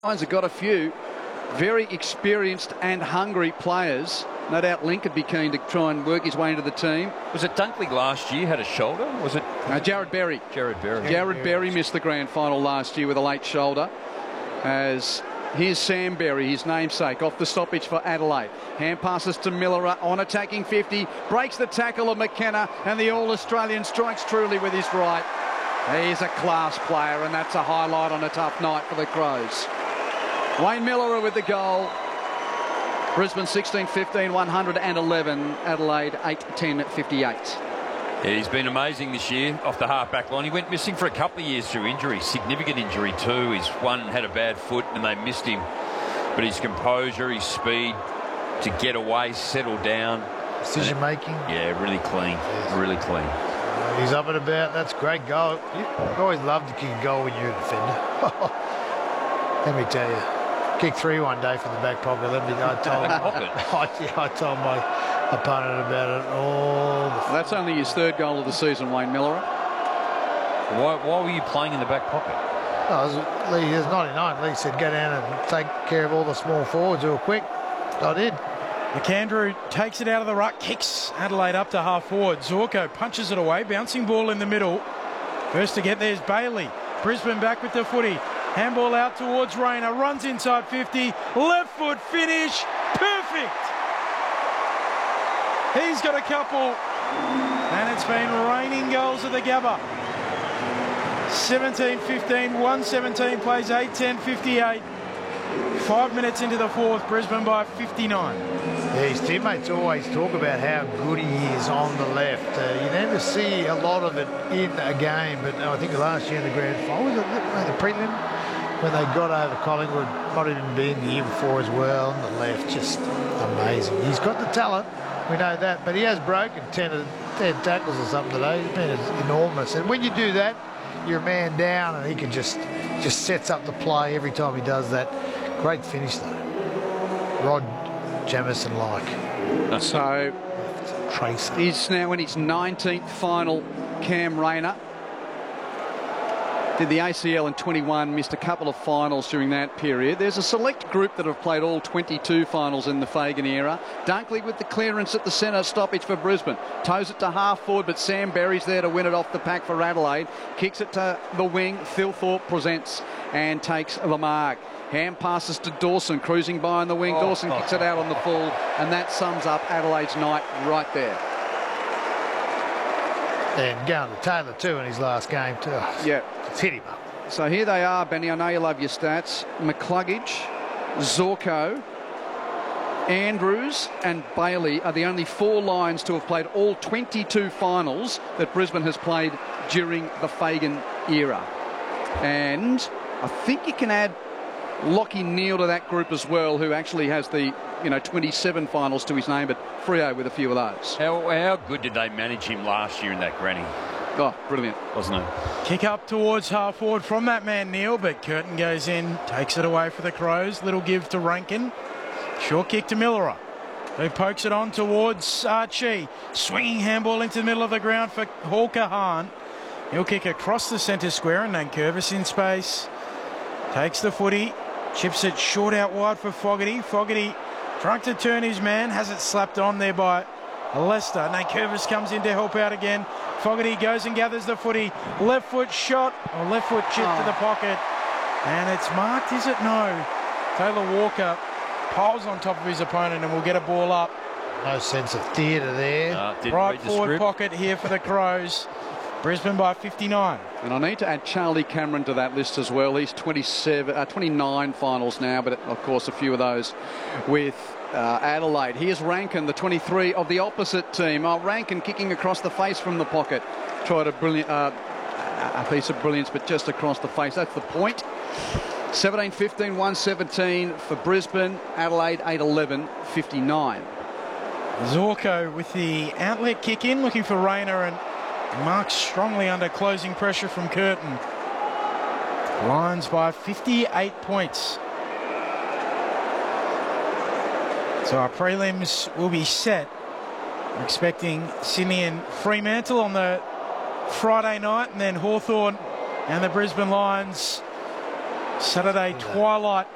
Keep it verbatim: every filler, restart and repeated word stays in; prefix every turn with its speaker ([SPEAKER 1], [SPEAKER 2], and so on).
[SPEAKER 1] Lions have got a few very experienced and hungry players. No doubt Link would be keen to try and work his way into the team.
[SPEAKER 2] Was it Dunkley last year had a shoulder? Was it?
[SPEAKER 1] Uh, Jared Berry.
[SPEAKER 2] Jared Berry.
[SPEAKER 1] Jared Berry missed the grand final last year with a late shoulder. As here's Sam Berry, his namesake, off the stoppage for Adelaide. Hand passes to Miller on attacking fifty. Breaks the tackle of McKenna, and the All-Australian strikes truly with his right. He's a class player, and that's a highlight on a tough night for the Crows. Wayne Miller with the goal. Brisbane sixteen fifteen, one hundred eleven. Adelaide eight ten fifty-eight.
[SPEAKER 2] Yeah, he's been amazing this year off the half-back line. He went missing for a couple of years through injury, significant injury too. He's one had a bad foot and they missed him. But his composure, his speed to get away, settle down.
[SPEAKER 3] Decision making.
[SPEAKER 2] Yeah, really clean, yes. really clean.
[SPEAKER 3] Uh, he's up and about. That's a great goal. You always love to kick a goal when you're a defender. Let me tell you. Kick three one day from the back pocket. Let me. I told, I, I told my opponent about it all. The
[SPEAKER 1] That's only his third goal of the season, Wayne Miller.
[SPEAKER 2] Why, why were you playing in the back pocket?
[SPEAKER 3] Oh, it was, Lee, it was ninety-nine. Lee said, go down and take care of all the small forwards real quick. I did.
[SPEAKER 4] McAndrew takes it out of the ruck, kicks Adelaide up to half forward. Zorko punches it away, bouncing ball in the middle. First to get there is Bailey. Brisbane back with the footy. Handball out towards Rayner, runs inside fifty, left foot finish, perfect. He's got a couple, and it's been raining goals at the Gabba. seventeen fifteen, one seventeen plays eight ten fifty-eight. Five minutes into the fourth, Brisbane by fifty-nine.
[SPEAKER 3] Yeah, his teammates always talk about how good he is on the left. Uh, you never see a lot of it in a game, but I think last year in the grand final, was it the prelim, when they got over Collingwood, might even been the year before as well, on the left, just amazing. He's got the talent, we know that, but he has broken ten, ten tackles or something today. He's been enormous, and when you do that, you're a man down, and he can just, just sets up the play every time he does that. Great finish though. Rod Jamison like.
[SPEAKER 1] So
[SPEAKER 3] Tracy.
[SPEAKER 1] He's now in his nineteenth final, Cam Rayner. Did the A C L in twenty-one, missed a couple of finals during that period. There's a select group that have played all twenty-two finals in the Fagan era. Dunkley with the clearance at the centre stoppage for Brisbane. Toes it to half forward, but Sam Berry's there to win it off the pack for Adelaide. Kicks it to the wing. Phil Thorpe presents and takes the mark. Hand passes to Dawson, cruising by on the wing. Oh, Dawson oh, kicks it out on the full, and that sums up Adelaide's night right there.
[SPEAKER 3] And going to Taylor too in his last game too.
[SPEAKER 1] Yeah.
[SPEAKER 3] It's hit him up.
[SPEAKER 1] So here they are, Benny. I know you love your stats. McCluggage, Zorko, Andrews and Bailey are the only four Lions to have played all twenty-two finals that Brisbane has played during the Fagan era. And I think you can add Lockie Neal to that group as well, who actually has the, you know, twenty-seven finals to his name, but Freo with a few of those.
[SPEAKER 2] How, how good did they manage him last year in that granny?
[SPEAKER 1] Oh, brilliant.
[SPEAKER 2] Wasn't it?
[SPEAKER 4] Kick up towards half forward from that man Neal, but Curtin goes in, takes it away for the Crows. Little give to Rankin. Short kick to Millerer, who pokes it on towards Archie. Swinging handball into the middle of the ground for Hawker Hahn. He'll kick across the centre square, and Nankervis in space. Takes the footy. Chips it short out wide for Fogarty. Fogarty trying to turn his man. Has it slapped on there by Lester. Nankervis comes in to help out again. Fogarty goes and gathers the footy. Left foot shot. Or left foot chip oh. to the pocket. And it's marked, is it? No. Taylor Walker piles on top of his opponent and will get a ball up.
[SPEAKER 3] No sense of theatre there.
[SPEAKER 2] Uh,
[SPEAKER 4] right forward pocket here for the Crows. Brisbane by fifty-nine.
[SPEAKER 1] And I need to add Charlie Cameron to that list as well. He's twenty-seven, uh, twenty-nine finals now, but of course a few of those with uh, Adelaide. Here's Rankin, the twenty-three of the opposite team. Oh, Rankin kicking across the face from the pocket. Tried a brilliant, uh, a piece of brilliance, but just across the face. That's the point. seventeen fifteen, one seventeen for Brisbane. Adelaide eight eleven, fifty-nine.
[SPEAKER 4] Zorko with the outlet kick in, looking for Rayner, and marks strongly under closing pressure from Curtin. Lions by fifty-eight points. So our prelims will be set. We're expecting Sydney and Fremantle on the Friday night, and then Hawthorn and the Brisbane Lions Saturday twilight